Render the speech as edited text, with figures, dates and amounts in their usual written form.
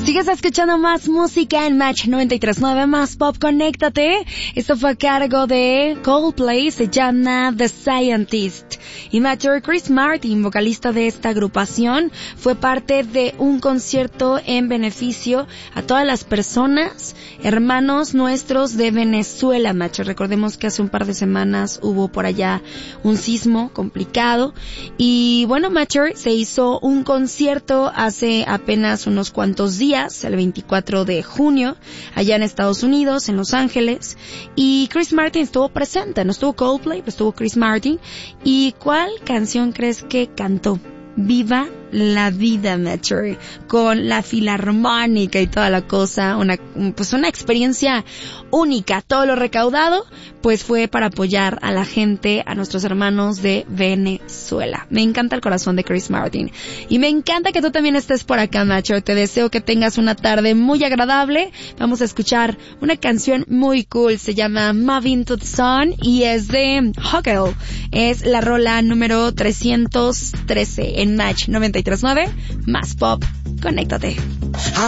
Sigues escuchando más música en Match 93.9, más pop, conéctate. Esto fue a cargo de Coldplay, se llama The Scientist. Y Matter, Chris Martin, vocalista de esta agrupación, fue parte de un concierto en beneficio a todas las personas, hermanos nuestros de Venezuela, Matter. Recordemos que hace un par de semanas hubo por allá un sismo complicado. Y bueno, Matter, se hizo un concierto hace apenas unos cuantos días, el 24 de junio, allá en Estados Unidos, en Los Ángeles. Y Chris Martin estuvo presente, no estuvo Coldplay, pero estuvo Chris Martin. ¿Y cuál canción crees que cantó? Viva la vida, Matter, con la filarmónica y toda la cosa, una experiencia única. Todo lo recaudado, pues fue para apoyar a la gente, a nuestros hermanos de Venezuela. Me encanta el corazón de Chris Martin. Y me encanta que tú también estés por acá, Matter. Te deseo que tengas una tarde muy agradable. Vamos a escuchar una canción muy cool, se llama Moving to the Sun y es de Huggle. Es la rola número 313 en Match 93.9, más pop, conéctate.